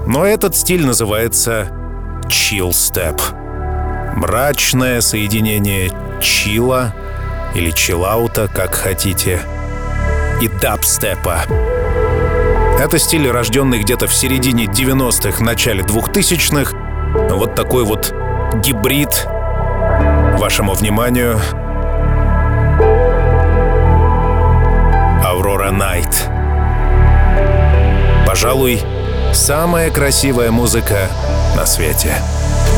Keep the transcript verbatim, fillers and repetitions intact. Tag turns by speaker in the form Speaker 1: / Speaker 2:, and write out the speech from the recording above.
Speaker 1: Но этот стиль называется чилл-степ. Мрачное соединение чилла или чиллаута, как хотите, и дабстепа. Это стиль, рожденный где-то в середине девяностых, начале двухтысячных. Вот такой вот гибрид. Вашему вниманию Aurora Night. Пожалуй, самая красивая музыка на свете.